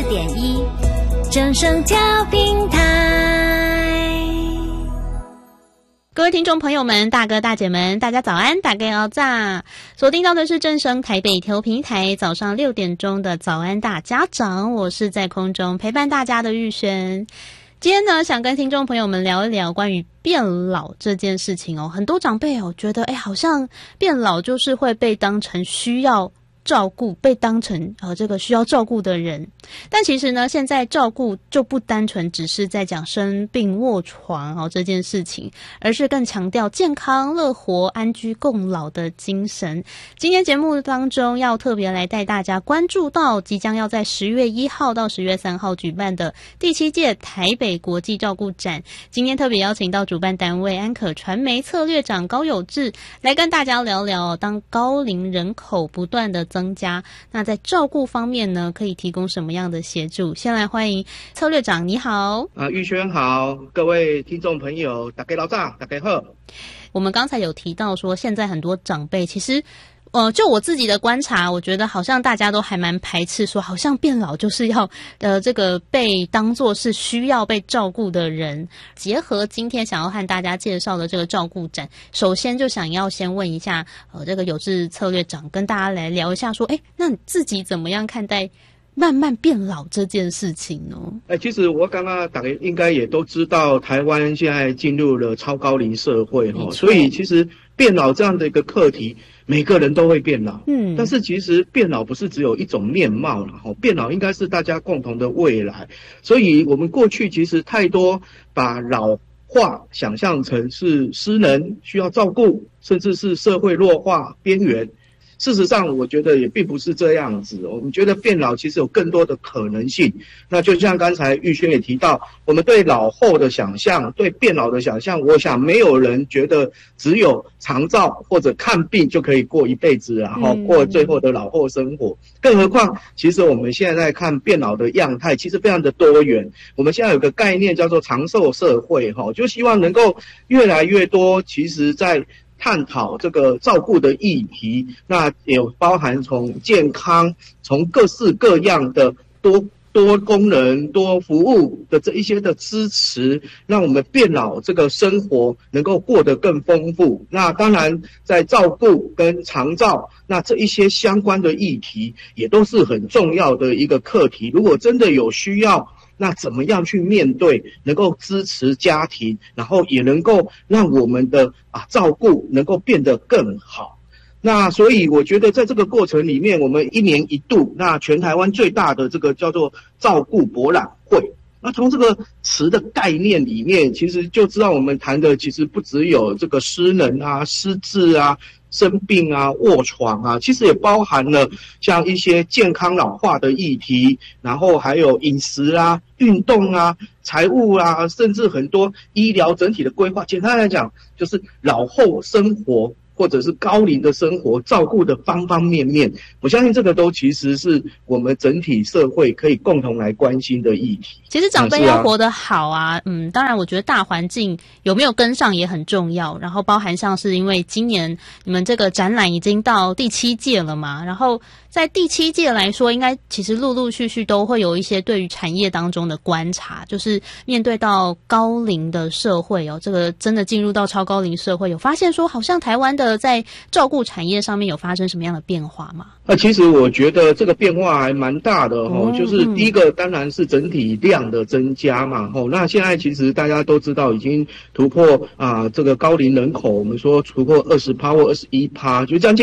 94.1正声调频台。 各位听众朋友们，大哥大姐们，大家早安，大家好早。所听到的是正声台北调频台早上6点钟的早安大家长，我是在空中陪伴大家的玉璇。今天呢，想跟听众朋友们聊一聊关于变老这件事情哦。很多长辈觉得好像变老就是会被当成需要照顾，被当成这个需要照顾的人。但其实呢，现在照顾就不单纯只是在讲生病卧床这件事情，而是更强调健康乐活安居共老的精神。今天节目当中要特别来带大家关注到即将要在10月1号到10月3号举办的第7届台北国际照顾展。今天特别邀请到主办单位安可传媒策略长高友志来跟大家聊聊当高龄人口不断的增加，那在照顾方面呢，可以提供什么样的协助？先来欢迎策略长，你好。 玉轩好，各位听众朋友，大家老早，大家好。 我们刚才有提到说，现在很多长辈其实就我自己的观察，我觉得好像大家都还蛮排斥说好像变老就是要这个被当作是需要被照顾的人。结合今天想要和大家介绍的这个照顾展，首先就想要先问一下这个友志策略长，跟大家来聊一下说那你自己怎么样看待慢慢变老这件事情呢？ 其实我刚刚大家应该也都知道，台湾现在进入了超高龄社会所以其实变老这样的一个课题，每个人都会变老。但是其实变老不是只有一种面貌啦，变老应该是大家共同的未来。所以我们过去其实太多把老化想象成是失能需要照顾，甚至是社会弱化边缘。事实上我觉得也并不是这样子，我们觉得变老其实有更多的可能性。那就像刚才玉轩也提到，我们对老后的想象，对变老的想象，我想没有人觉得只有长照或者看病就可以过一辈子，然后过最后的老后生活。更何况其实我们现在看变老的样态其实非常的多元。我们现在有个概念叫做长寿社会，就希望能够越来越多其实在探讨这个照顾的议题，那也包含从健康，从各式各样的多功能多服务的这一些的支持，让我们变老这个生活能够过得更丰富。那当然在照顾跟长照，那这一些相关的议题也都是很重要的一个课题。如果真的有需要，那怎么样去面对，能够支持家庭，然后也能够让我们的照顾能够变得更好。那所以我觉得在这个过程里面，我们1年1度，那全台湾最大的这个叫做照顾博览会。那从这个词的概念里面，其实就知道我们谈的其实不只有这个失能啊、失智啊、生病啊、卧床啊，其实也包含了像一些健康老化的议题，然后还有饮食啊、运动啊、财务啊，甚至很多医疗整体的规划。简单来讲，就是老后生活或者是高龄的生活照顾的方方面面，我相信这个都其实是我们整体社会可以共同来关心的议题。 其实长辈要活得好当然我觉得大环境有没有跟上也很重要，然后包含像是因为今年你们这个展览已经到第7届了嘛，然后在第7届来说，应该其实陆陆续续都会有一些对于产业当中的观察，就是面对到高龄的社会这个真的进入到超高龄社会，有发现说好像台湾的在照顾产业上面有发生什么样的变化吗？ 其实我觉得这个变化还蛮大的就是第一个当然是整体量的增加嘛那现在其实大家都知道已经突破这个高龄人口，我们说突破20%或21%，就将近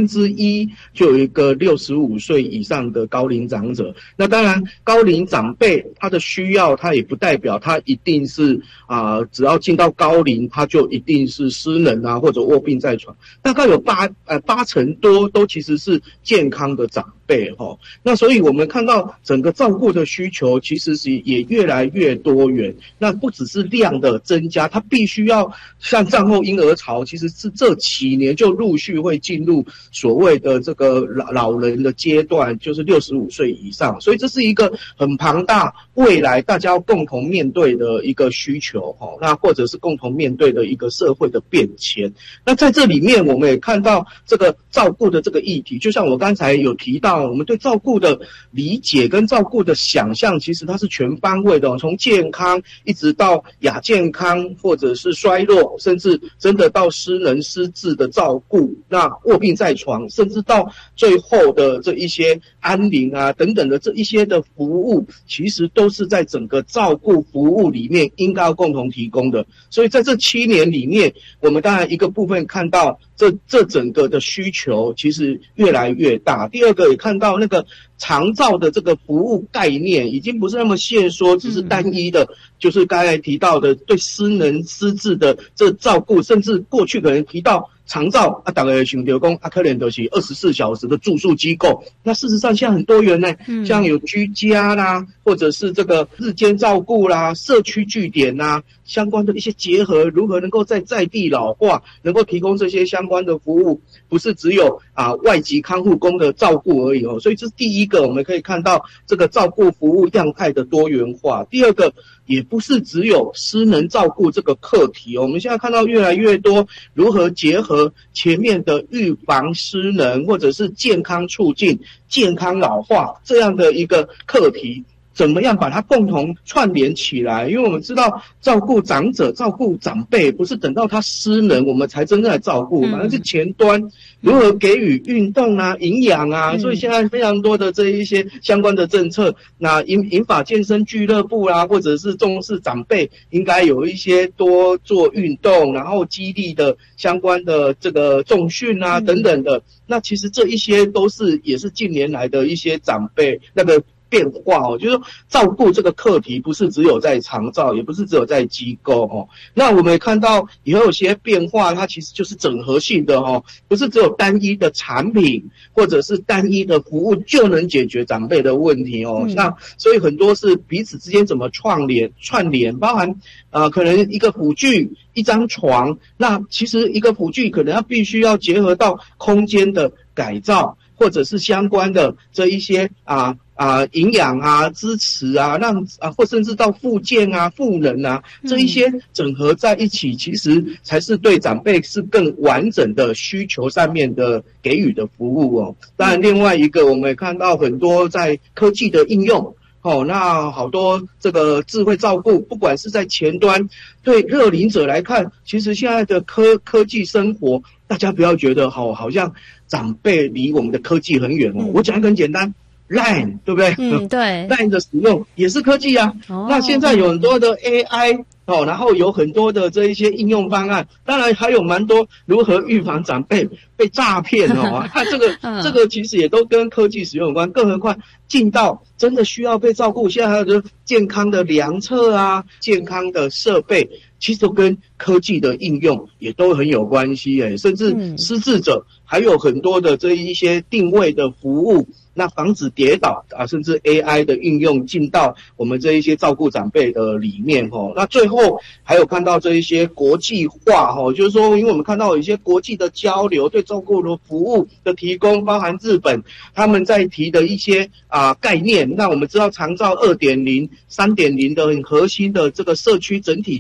1/5就有一个65岁以上的高龄长者。那当然高龄长辈他的需要，他也不代表他一定是只要进到高龄他就一定是失能或者卧病在床，大概有八成多都其实是健康的长辈那所以我们看到整个照顾的需求其实是也越来越多元。那不只是量的增加，它必须要像战后婴儿潮，其实是这几年就陆续会进入所谓的这个老人的阶段，就是65岁以上。所以这是一个很庞大，未来大家要共同面对的一个需求那或者是共同面对的一个社会的变迁。那在这里面我们也看到这个照顾的这个议题，就像我刚才有提到我们对照顾的理解跟照顾的想象，其实它是全方位的，从健康一直到亚健康，或者是衰弱，甚至真的到失能失智的照顾，那卧病在床，甚至到最后的这一些安宁啊等等的这一些的服务，其实都是在整个照顾服务里面应该要共同提供的。所以在这7年里面，我们当然一个部分看到这整个的需求其实越来越大。第二个也看到那个长照的这个服务概念已经不是那么限缩，只是单一的，就是刚才提到的对失能失智的这照顾，甚至过去可能提到长照大家想到说可能就是24小时的住宿机构，那事实上现在很多元呢，像有居家啦，或者是这个日间照顾啦，社区据点啦，相关的一些结合，如何能够在地老化，能够提供这些相关的服务，不是只有外籍看护工的照顾而已哦。所以这是第一个，我们可以看到这个照顾服务样态的多元化。第二个，也不是只有失能照顾这个课题哦，我们现在看到越来越多如何结合前面的预防失能，或者是健康促进、健康老化这样的一个课题，怎么样把它共同串联起来？因为我们知道照顾长者、照顾长辈，不是等到他失能我们才真正来照顾嘛，而是前端如何给予运动啊、营养啊，所以现在非常多的这一些相关的政策，那银发健身俱乐部啊，或者是重视长辈应该有一些多做运动，然后激励的相关的这个重训啊等等的，那其实这一些都是也是近年来的一些长辈那个变化哦，就是说照顾这个课题不是只有在长照，也不是只有在机构哦。那我们也看到也有些变化，它其实就是整合性的哦，不是只有单一的产品或者是单一的服务就能解决长辈的问题哦。那所以很多是彼此之间怎么串联，包含可能一个辅具、一张床，那其实一个辅具可能必须要结合到空间的改造，或者是相关的这一些营养啊、支持啊，或甚至到复健啊、赋能啊，这一些整合在一起，其实才是对长辈是更完整的需求上面的给予的服务哦。当然，另外一个我们也看到很多在科技的应用。那好多这个智慧照顾，不管是在前端，对乐龄者来看，其实现在的科技生活，大家不要觉得好像长辈离我们的科技很远哦。我讲一个很简单。LINE 对不对？ 对 ，LINE 的使用也是科技啊。那现在有很多的 AI 然后有很多的这一些应用方案，当然还有蛮多如何预防长辈被诈骗哦。那这个其实也都跟科技使用有关，更何况进到真的需要被照顾，现在还有就是健康的量测啊、健康的设备，其实都跟科技的应用也都很有关系耶。甚至失智者还有很多的这一些定位的服务。那防止跌倒甚至 AI 的应用进到我们这一些照顾长辈的里面那最后还有看到这一些国际化就是说，因为我们看到有一些国际的交流，对照顾的服务的提供，包含日本他们在提的一些概念。那我们知道长照 2.0、3.0 的很核心的这个社区整体